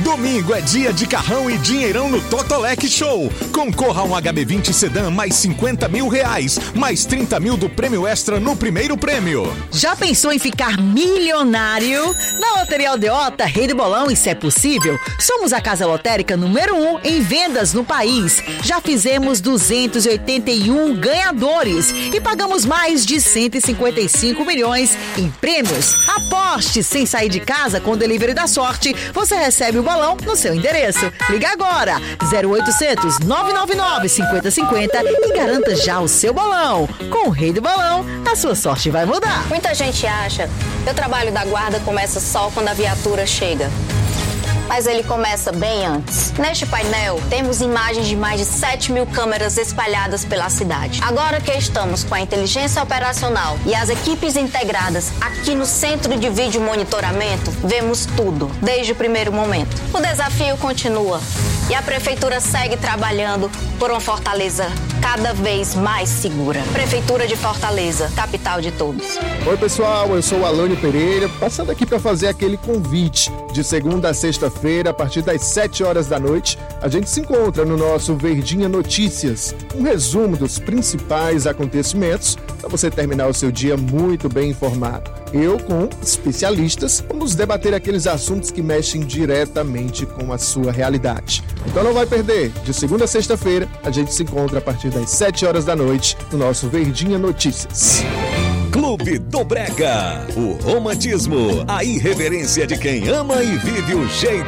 Domingo é dia de carrão e dinheirão no Totolec Show. Concorra a um HB20 Sedan mais R$50 mil, mais 30 mil do prêmio extra no primeiro prêmio. Já pensou em ficar milionário? Na Loteria Aldeota, Rei do Bolão e Se é Possível, somos a casa lotérica número 1 em vendas no país. Já fizemos 281 ganhadores e pagamos mais de 155 milhões em prêmios. Aposte sem sair de casa com o Delivery da Sorte. Você recebe o bolão no seu endereço. Liga agora, 0800 999 5050 e garanta já o seu bolão. Com o Rei do Bolão, a sua sorte vai mudar. Muita gente acha que o trabalho da guarda começa só quando a viatura chega. Mas ele começa bem antes. Neste painel, temos imagens de mais de 7 mil câmeras espalhadas pela cidade. Agora que estamos com a inteligência operacional e as equipes integradas aqui no Centro de Vídeo Monitoramento, vemos tudo, desde o primeiro momento. O desafio continua e a Prefeitura segue trabalhando por uma Fortaleza cada vez mais segura. Prefeitura de Fortaleza, capital de todos. Oi, pessoal, eu sou o Alânio Pereira, passando aqui para fazer aquele convite. De segunda a sexta-feira, a partir das 7 horas da noite, a gente se encontra no nosso Verdinha Notícias, um resumo dos principais acontecimentos para você terminar o seu dia muito bem informado. Eu, com especialistas, vamos debater aqueles assuntos que mexem diretamente com a sua realidade. Então não vai perder, de segunda a sexta-feira, a gente se encontra a partir das 7 horas da noite no nosso Verdinha Notícias. Clube do Brega, o romantismo, a irreverência de quem ama e vive o jeito